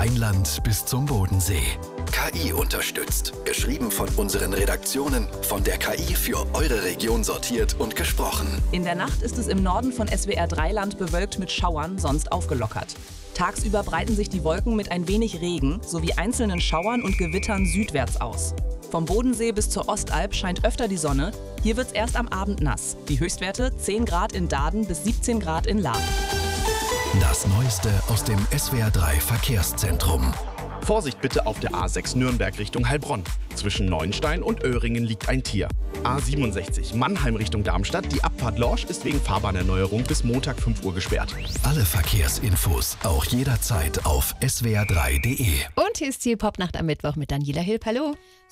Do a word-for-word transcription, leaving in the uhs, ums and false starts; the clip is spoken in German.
Rheinland bis zum Bodensee. K I unterstützt. Geschrieben von unseren Redaktionen, von der K I für eure Region sortiert und gesprochen. In der Nacht ist es im Norden von S W R drei Land bewölkt mit Schauern, sonst aufgelockert. Tagsüber breiten sich die Wolken mit ein wenig Regen sowie einzelnen Schauern und Gewittern südwärts aus. Vom Bodensee bis zur Ostalb scheint öfter die Sonne. Hier wird's erst am Abend nass. Die Höchstwerte zehn Grad in Daden bis siebzehn Grad in Lahr. Das Neueste aus dem S W R drei Verkehrszentrum. Vorsicht bitte auf der A sechs Nürnberg Richtung Heilbronn. Zwischen Neuenstein und Öhringen liegt ein Tier. A siebenundsechzig Mannheim Richtung Darmstadt. Die Abfahrt Lorsch ist wegen Fahrbahnerneuerung bis Montag fünf Uhr gesperrt. Alle Verkehrsinfos auch jederzeit auf S W R drei Punkt D E. Und hier ist Ziel Popnacht am Mittwoch mit Daniela Hilp. Hallo.